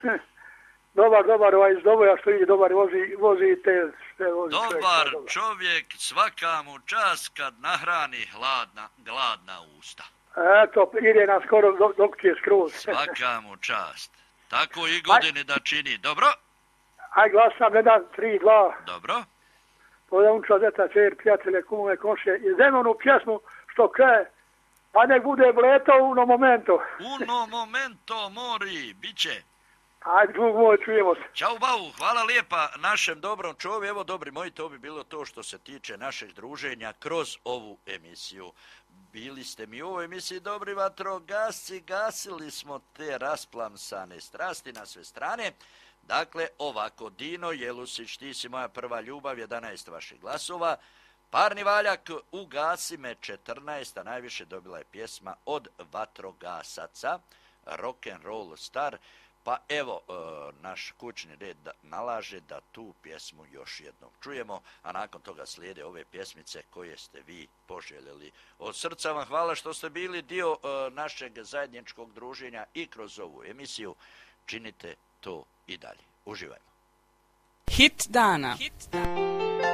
Dobar, iz Doboja što ide, dobar, vozi te sve. Dobar čovjek, svaka mu čast kad nahrani gladna usta. Eto, ide nas skoro dok je skroz. Svaka mu čast. Tako i godine da čini. Dobro? Aj, glasam, 1, 3, 2. Dobro. Podavunča zeta, čer, prijatelje, kume, komšije. I zemljenu pjesmu što kraje, pa nek bude bleto uno momento. Uno momento, mori, bit će. Ajde, drug moj, čujemo se. Ćao, Bau, hvala lijepa našem dobrom čovjeku. Evo, dobri moji, to bi bilo to što se tiče našeg druženja kroz ovu emisiju. Bili ste mi u ovoj emisiji dobri vatrogasci, gasili smo te rasplamsane strasti na sve strane. Dakle, ovako, Dino Jelusić, ti si moja prva ljubav, 11 vaših glasova. Parni valjak, ugasi me 14, a najviše dobila je pjesma od vatrogasaca, Rock'n'Roll Star. Pa evo, naš kućni red nalaže da tu pjesmu još jednom čujemo, a nakon toga slijede ove pjesmice koje ste vi poželjeli. Od srca vam hvala što ste bili dio našeg zajedničkog druženja i kroz ovu emisiju. Činite to i dalje. Uživajmo. Hit dana.